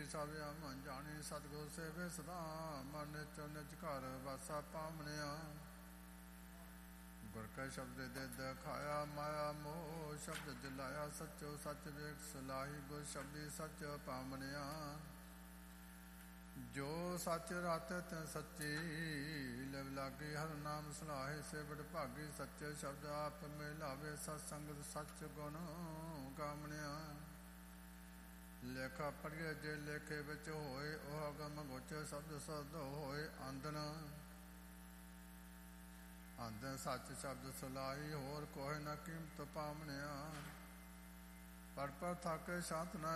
ਸਭ ਮਨ ਜਾਣੀ ਸਤਿਗੁਰ ਸੇਵੇ ਸਦਾ ਮਨ ਨਿਚ ਨਿਜ ਘਰ ਵਾਸਾ ਪਾਵਣਿਆ ਗੁਰ ਕੈ ਸ਼ਬਦ ਦੇ ਦਿਖਾਇਆ ਮਾਇਆ ਮੋਹ ਸ਼ਬਦ ਦਿਲਾਇਆ ਸੱਚੋ ਸੱਚ ਵੇਖ ਸਲਾਹੀ ਗੁਰ ਸ਼ਬਦੀ ਸੱਚ ਪਾਵਣਿਆ ਜੋ ਸੱਚ ਰਤ ਤੈ ਸੱਚੀ ਲਿਵ ਲਾਗੀ ਹਰ ਨਾਮ ਸਲਾਹੇ ਸੇਵੜ ਭਾਗੀ ਸੱਚੇ ਸ਼ਬਦ ਆਪ ਮਿਲਾਵੇ ਸਤ ਸੰਗਤ ਸੱਚ ਗੁਣ ਗਾਮਣਿਆ ਲੇਖਾ ਪੜ੍ਹੇ ਜੇ ਲੇਖੇ ਵਿੱਚ ਹੋਏ ਉਹ ਅਗਮ ਗੋਚਰ ਸ਼ਬਦ ਸਦ ਹੋਏ ਆਂਦਨ ਆਂਦਨ ਸੱਚ ਸ਼ਬਦ ਸਲਾਹੀ ਹੋਰ ਕੋਇ ਨਾ ਕੀਮਤ ਪਾਵਣਿਆ ਪਰ ਥਾਕੇ ਸ਼ਾਂਤ ਨਾ